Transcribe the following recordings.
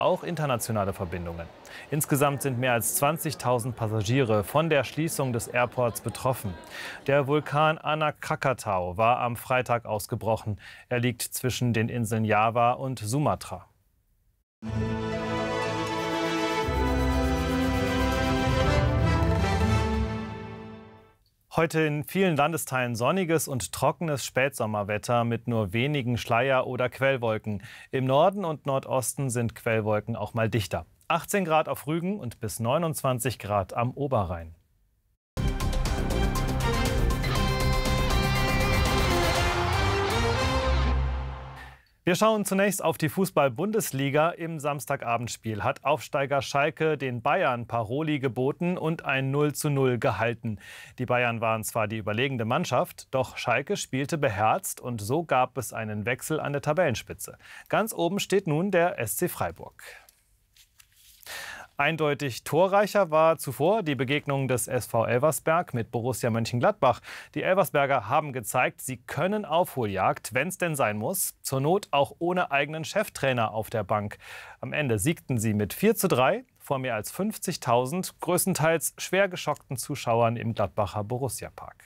auch internationale Verbindungen. Insgesamt sind mehr als 20.000 Passagiere von der Schließung des Airports betroffen. Der Vulkan Anak Krakatau war am Freitag ausgebrochen. Er liegt zwischen den Inseln Java und Sumatra. Heute in vielen Landesteilen sonniges und trockenes Spätsommerwetter mit nur wenigen Schleier- oder Quellwolken. Im Norden und Nordosten sind Quellwolken auch mal dichter. 18 Grad auf Rügen und bis 29 Grad am Oberrhein. Wir schauen zunächst auf die Fußball-Bundesliga. Im Samstagabendspiel hat Aufsteiger Schalke den Bayern Paroli geboten und ein 0:0 gehalten. Die Bayern waren zwar die überlegene Mannschaft, doch Schalke spielte beherzt und so gab es einen Wechsel an der Tabellenspitze. Ganz oben steht nun der SC Freiburg. Eindeutig torreicher war zuvor die Begegnung des SV Elversberg mit Borussia Mönchengladbach. Die Elversberger haben gezeigt, sie können Aufholjagd, wenn es denn sein muss. Zur Not auch ohne eigenen Cheftrainer auf der Bank. Am Ende siegten sie mit 4:3 vor mehr als 50.000, größtenteils schwer geschockten Zuschauern im Gladbacher Borussia-Park.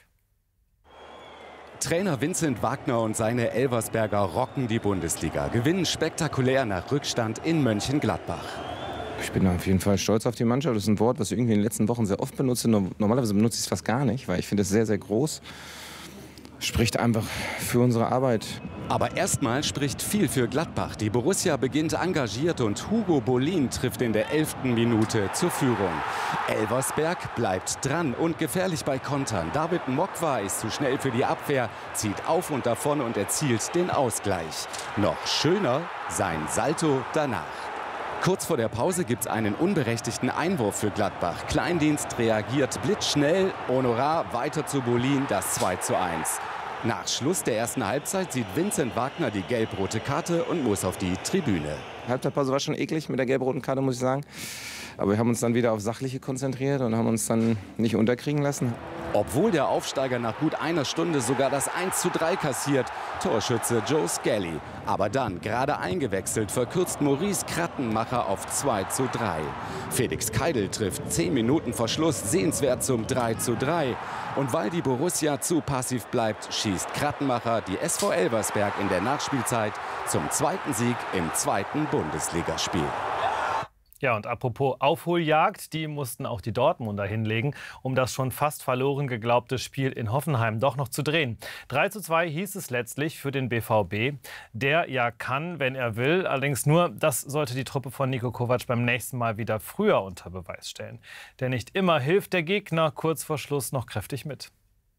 Trainer Vincent Wagner und seine Elversberger rocken die Bundesliga, gewinnen spektakulär nach Rückstand in Mönchengladbach. Ich bin auf jeden Fall stolz auf die Mannschaft. Das ist ein Wort, was ich irgendwie in den letzten Wochen sehr oft benutze. Normalerweise benutze ich es fast gar nicht, weil ich finde es sehr, sehr groß. Spricht einfach für unsere Arbeit. Aber erstmal spricht viel für Gladbach. Die Borussia beginnt engagiert und Hugo Bolin trifft in der 11. Minute zur Führung. Elversberg bleibt dran und gefährlich bei Kontern. David Mokwa ist zu schnell für die Abwehr, zieht auf und davon und erzielt den Ausgleich. Noch schöner sein Salto danach. Kurz vor der Pause gibt es einen unberechtigten Einwurf für Gladbach. Kleindienst reagiert blitzschnell. Honorar weiter zu Bolin, das 2:1. Nach Schluss der ersten Halbzeit sieht Vincent Wagner die gelb-rote Karte und muss auf die Tribüne. Halbzeitpause war schon eklig mit der gelb-roten Karte, muss ich sagen. Aber wir haben uns dann wieder auf Sachliche konzentriert und haben uns dann nicht unterkriegen lassen. Obwohl der Aufsteiger nach gut einer Stunde sogar das 1:3 kassiert, Torschütze Joe Skelly. Aber dann, gerade eingewechselt, verkürzt Maurice Krattenmacher auf 2:3. Felix Keidel trifft 10 Minuten vor Schluss sehenswert zum 3:3. Und weil die Borussia zu passiv bleibt, schießt Krattenmacher die SV Elversberg in der Nachspielzeit zum zweiten Sieg im zweiten Bundesligaspiel. Ja, und apropos Aufholjagd, die mussten auch die Dortmunder hinlegen, um das schon fast verloren geglaubte Spiel in Hoffenheim doch noch zu drehen. 3:2 hieß es letztlich für den BVB. Der ja kann, wenn er will, allerdings nur, das sollte die Truppe von Niko Kovac beim nächsten Mal wieder früher unter Beweis stellen. Denn nicht immer hilft der Gegner kurz vor Schluss noch kräftig mit.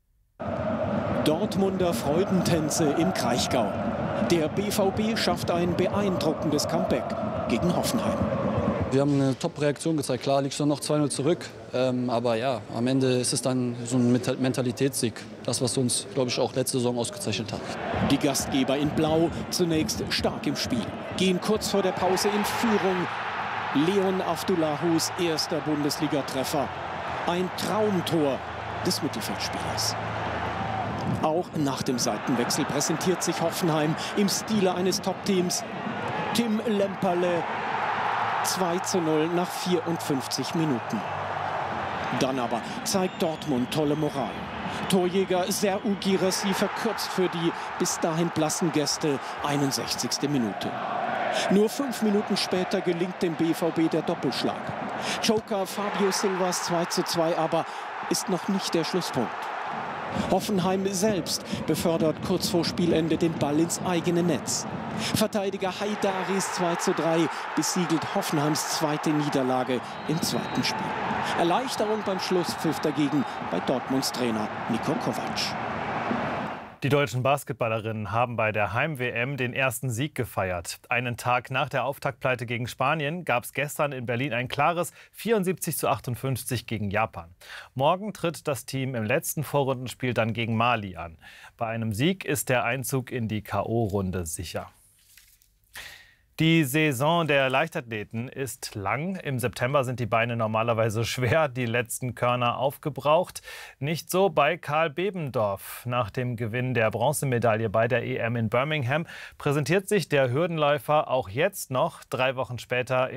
Dortmunder Freudentänze im Kraichgau. Der BVB schafft ein beeindruckendes Comeback gegen Hoffenheim. Wir haben eine Top-Reaktion gezeigt. Klar liegst du noch 2:0 zurück. Aber ja, am Ende ist es dann so ein Mentalitätssieg. Das, was uns, glaube ich, auch letzte Saison ausgezeichnet hat. Die Gastgeber in Blau zunächst stark im Spiel. Gehen kurz vor der Pause in Führung. Leon Avdullahus erster Bundesliga-Treffer. Ein Traumtor des Mittelfeldspielers. Auch nach dem Seitenwechsel präsentiert sich Hoffenheim im Stile eines Top-Teams. Tim Lemperle 2:0 nach 54 Minuten. Dann aber zeigt Dortmund tolle Moral. Torjäger Serhou Guirassy verkürzt für die bis dahin blassen Gäste 61. Minute. Nur 5 Minuten später gelingt dem BVB der Doppelschlag. Joker Fabio Silvas 2:2 aber ist noch nicht der Schlusspunkt. Hoffenheim selbst befördert kurz vor Spielende den Ball ins eigene Netz. Verteidiger Haidaris 2:3 besiegelt Hoffenheims zweite Niederlage im zweiten Spiel. Erleichterung beim Schlusspfiff dagegen bei Dortmunds Trainer Niko Kovac. Die deutschen Basketballerinnen haben bei der Heim-WM den ersten Sieg gefeiert. Einen Tag nach der Auftaktpleite gegen Spanien gab es gestern in Berlin ein klares 74:58 gegen Japan. Morgen tritt das Team im letzten Vorrundenspiel dann gegen Mali an. Bei einem Sieg ist der Einzug in die K.O.-Runde sicher. Die Saison der Leichtathleten ist lang. Im September sind die Beine normalerweise schwer, die letzten Körner aufgebraucht. Nicht so bei Karl Bebendorf. Nach dem Gewinn der Bronzemedaille bei der EM in Birmingham präsentiert sich der Hürdenläufer auch jetzt noch 3 Wochen später